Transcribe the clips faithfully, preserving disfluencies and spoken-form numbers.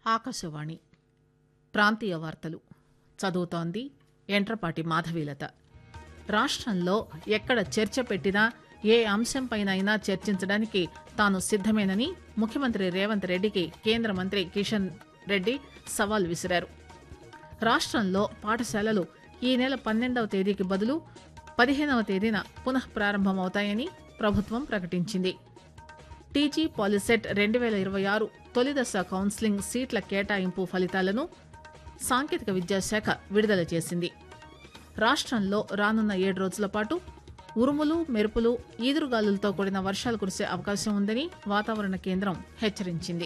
ఆకాశవాణి ప్రాంతీయ వార్తలు చదువుతోంది ఎంట్రపాటి మాధవీలత. రాష్టంలో ఎక్కడ చర్చ పెట్టినా ఏ అంశంపైనైనా చర్చించడానికి తాను సిద్దమేనని ముఖ్యమంత్రి రేవంత్ రెడ్డికి కేంద్ర మంత్రి కిషన్ రెడ్డి సవాల్ విసిరారు. రాష్టంలో పాఠశాలలు ఈ నెల పన్నెండవ తేదీకి బదులు పదిహేనవ తేదీన పునః ప్రారంభమవుతాయని ప్రభుత్వం ప్రకటించింది. టీజీ పాలిసెట్ రెండు పేల ఇరవై ఆరు తొలిదశ కౌన్సిలింగ్ సీట్ల కేటాయింపు ఫలితాలను సాంకేతిక విద్యాశాఖ విడుదల చేసింది. రాష్టంలో రానున్న ఏడు రోజుల పాటు ఉరుములు మెరుపులు ఈదురుగాలులతో కూడిన వర్షాలు కురిసే అవకాశం ఉందని వాతావరణ కేంద్రం హెచ్చరించింది.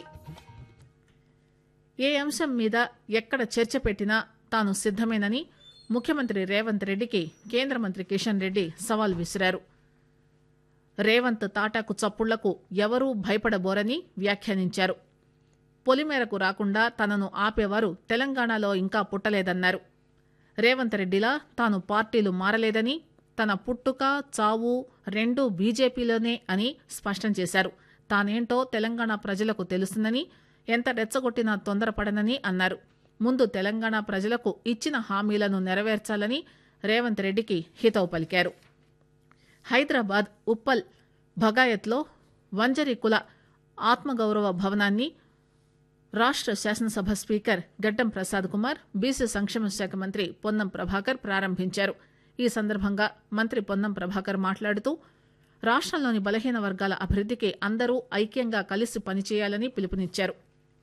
ఏ అంశం మీద ఎక్కడ చర్చ పెట్టినా తాను సిద్దమేనని ముఖ్యమంత్రి రేవంత్ రెడ్డికి కేంద్ర మంత్రి కిషన్ రెడ్డి సవాల్ విసిరారు. రేవంత్ తాటాకు చప్పుళ్లకు ఎవరూ భయపడబోరని వ్యాఖ్యానించారు. పొలిమేరకు రాకుండా తనను ఆపేవారు తెలంగాణలో ఇంకా పుట్టలేదన్నారు. రేవంత్ రెడ్డిలా తాను పార్టీలు మారలేదని, తన పుట్టుక చావు రెండూ బీజేపీలోనే అని స్పష్టం చేశారు. తానేంటో తెలంగాణ ప్రజలకు తెలుస్తుందని, ఎంత రెచ్చగొట్టినా తొందరపడనని అన్నారు. ముందు తెలంగాణ ప్రజలకు ఇచ్చిన హామీలను నెరవేర్చాలని రేవంత్ రెడ్డికి హితవు పలికారు. హైదరాబాద్ ఉప్పల్ భగాయత్లో వంజరి కుల ఆత్మగౌరవ భవనాన్ని రాష్ట శాసనసభ స్పీకర్ గడ్డం ప్రసాద్ కుమార్, బీసీ సంక్షేమ శాఖ మంత్రి పొన్నం ప్రభాకర్ ప్రారంభించారు. ఈ సందర్భంగా మంత్రి పొన్నం ప్రభాకర్ మాట్లాడుతూ రాష్టంలోని బలహీన వర్గాల అభివృద్దికి అందరూ ఐక్యంగా కలిసి పనిచేయాలని పిలుపునిచ్చారు.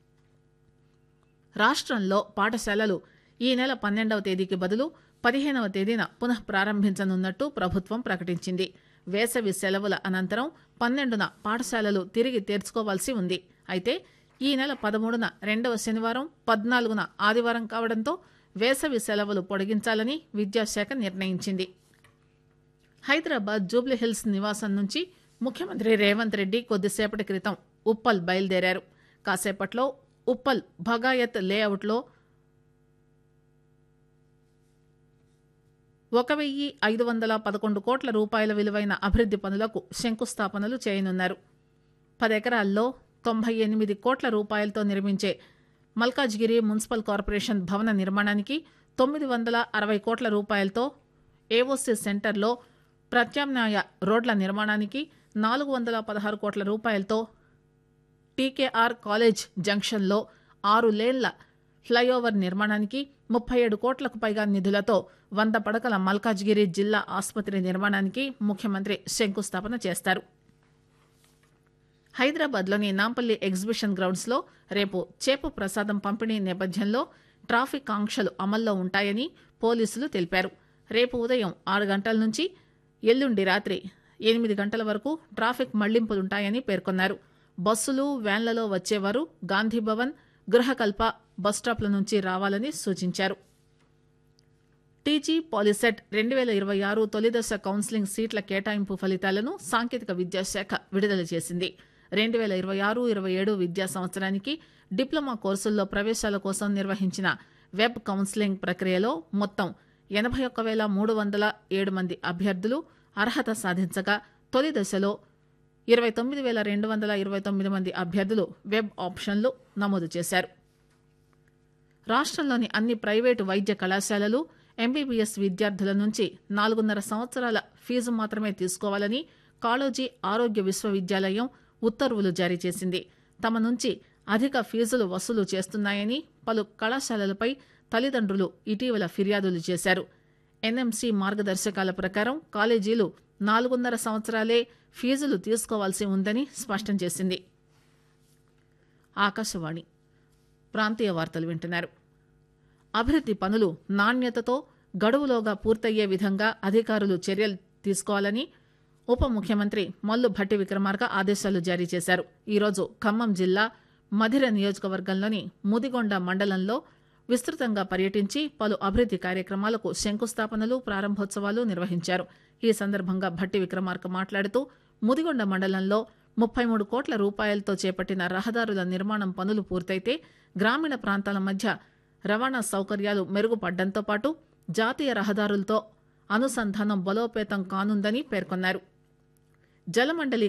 రాష్టంలో పాఠశాలలు ఈ నెల పన్నెండవ తేదీకి బదులు పదిహేనవ తేదీన పునః ప్రారంభించనున్నట్టు ప్రభుత్వం ప్రకటించింది. వేసవి సెలవుల అనంతరం పన్నెండున పాఠశాలలు తిరిగి తెరుచుకోవాల్సి ఉంది. అయితే ఈ నెల పదమూడున రెండవ శనివారం, పద్నాలుగున ఆదివారం కావడంతో వేసవి సెలవులు పొడిగించాలని విద్యాశాఖ నిర్ణయించింది. హైదరాబాద్ జూబ్లీహిల్స్ నివాసం నుంచి ముఖ్యమంత్రి రేవంత్ రెడ్డి కొద్దిసేపటి క్రితం ఉప్పల్ బయలుదేరారు. కాసేపట్లో ఉప్పల్ భగాయత్ లేఅవుట్లో ఒక వెయ్యి ఐదు వందల పదకొండు కోట్ల రూపాయల విలువైన అభివృద్ది పనులకు శంకుస్థాపనలు చేయనున్నారు. పదెకరాల్లో తొంభై ఎనిమిది కోట్ల రూపాయలతో నిర్మించే మల్కాజ్గిరి మున్సిపల్ కార్పొరేషన్ భవన నిర్మాణానికి, తొమ్మిది వందల అరవై కోట్ల రూపాయలతో ఏఓసీ సెంటర్లో ప్రత్యామ్నాయ రోడ్ల నిర్మాణానికి, నాలుగు వందల పదహారు కోట్ల రూపాయలతో టీకేఆర్ కాలేజ్ జంక్షన్లో ఆరు లేన్ల ఫ్లైఓవర్ నిర్మాణానికి, ముప్పై ఏడు కోట్లకు పైగా నిధులతో వంద పడకల మల్కాజ్గిరి జిల్లా ఆసుపత్రి నిర్మాణానికి ముఖ్యమంత్రి శంకుస్థాపన చేస్తారు. హైదరాబాద్లోని నాంపల్లి ఎగ్జిబిషన్ గ్రౌండ్స్లో రేపు చేప ప్రసాదం పంపిణీ నేపథ్యంలో ట్రాఫిక్ ఆంక్షలు అమల్లో ఉంటాయని పోలీసులు తెలిపారు. రేపు ఉదయం ఆరు గంటల నుంచి ఎల్లుండి రాత్రి ఎనిమిది గంటల వరకు ట్రాఫిక్ మళ్లింపులుంటాయని పేర్కొన్నారు. బస్సులు, వ్యాన్లలో వచ్చేవారు గాంధీభవన్, గృహకల్ప బస్టాప్ల నుంచి రావాలని సూచించారు. టీజీ పాలిసెట్ రెండు పేల ఇరవై ఆరు తొలిదశ కౌన్సిలింగ్ సీట్ల కేటాయింపు ఫలితాలను సాంకేతిక విద్యాశాఖ విడుదల చేసింది. రెండు పేల ఇరవై ఆరు ఇరవై ఏడు విద్యా సంవత్సరానికి డిప్లొమా కోర్సుల్లో ప్రవేశాల కోసం నిర్వహించిన వెబ్ కౌన్సిలింగ్ ప్రక్రియలో మొత్తం ఎనభై ఒక్క వేల మూడు వందల ఏడు మంది అభ్యర్థులు అర్హత సాధించగా, తొలి దశలో ఇరవై తొమ్మిది వేల రెండు వందల ఇరవై తొమ్మిది మంది అభ్యర్థులు వెబ్ ఆప్షన్లు నమోదు చేశారు. రాష్టంలోని అన్ని ప్రైవేటు వైద్య కళాశాలలు ఎంబీబీఎస్ విద్యార్థుల నుంచి నాలుగున్నర సంవత్సరాల ఫీజు మాత్రమే తీసుకోవాలని కాళోజీ ఆరోగ్య విశ్వవిద్యాలయం ఉత్తర్వులు జారీ చేసింది. తమ నుంచి అధిక ఫీజులు వసూలు చేస్తున్నాయని పలు కళాశాలలపై తల్లిదండ్రులు ఇటీవల ఫిర్యాదులు చేశారు. ఎన్ఎంసీ మార్గదర్శకాల ప్రకారం కాలేజీలు నాలుగున్నర సంవత్సరాలే ఫీజులు తీసుకోవాల్సి ఉందని స్పష్టం చేసింది. ఆకాశవాణి ప్రాంతీయ వార్తలు వింటున్నారు. అభివృద్ది పనులు నాణ్యతతో గడువులోగా పూర్తయ్యే విధంగా అధికారులు చర్యలు తీసుకోవాలని ఉప ముఖ్యమంత్రి మల్లు భట్టి విక్రమార్క ఆదేశాలు జారీ చేశారు. ఈరోజు ఖమ్మం జిల్లా మధిర నియోజకవర్గంలోని ముదిగొండ మండలంలో విస్తృతంగా పర్యటించి పలు అభివృద్ది కార్యక్రమాలకు శంకుస్థాపనలు, ప్రారంభోత్సవాలు నిర్వహించారు. ఈ సందర్భంగా భట్టి విక్రమార్క మాట్లాడుతూ ముదిగొండ మండలంలో ముప్పై మూడు కోట్ల రూపాయలతో చేపట్టిన రహదారుల నిర్మాణం పనులు పూర్తయితే గ్రామీణ ప్రాంతాల మధ్య రవాణా సౌకర్యాలు మెరుగుపడ్డంతో పాటు జాతీయ రహదారులతో అనుసంధానం బలోపేతం కానుందని పేర్కొన్నారు. జలమండలి